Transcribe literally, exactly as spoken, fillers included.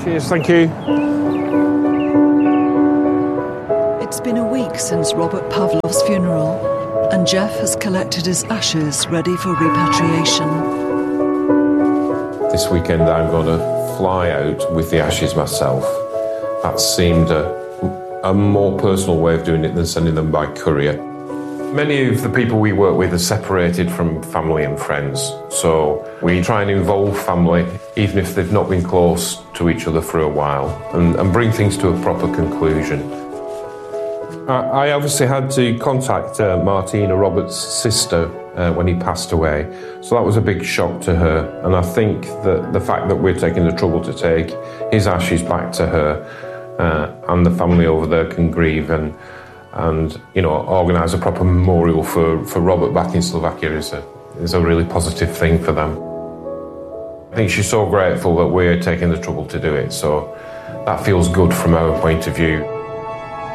Cheers, thank you. It's been a week since Robert Pavlov's funeral, and Jeff has collected his ashes ready for repatriation. This weekend I'm going to fly out with the ashes myself. That seemed a, a more personal way of doing it than sending them by courier. Many of the people we work with are separated from family and friends, so we try and involve family, even if they've not been close to each other for a while, and, and bring things to a proper conclusion. I, I obviously had to contact uh, Martina, Robert's sister, uh, when he passed away, so that was a big shock to her, and I think that the fact that we're taking the trouble to take his ashes back to her, uh, and the family over there can grieve and and, you know, organise a proper memorial for, for Robert back in Slovakia is a, is a really positive thing for them. I think she's so grateful that we're taking the trouble to do it, so that feels good from our point of view.